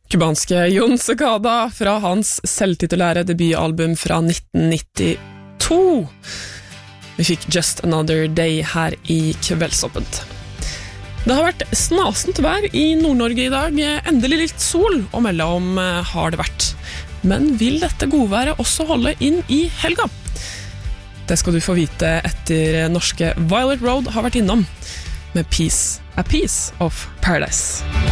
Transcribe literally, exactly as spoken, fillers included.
Kubanske Jon Secada fra hans selvtitulære debutalbum fra nitten nittito. Vi fikk Just Another Day her i Kveldsåpent. Det har vært snasent vær i Nord-Norge i dag, endelig litt sol å melde om har det vært. Men vil dette godværet også holde inn i helga? Det skal du få vite etter norske Violet Road har vært innom med Piece, A Piece of Paradise.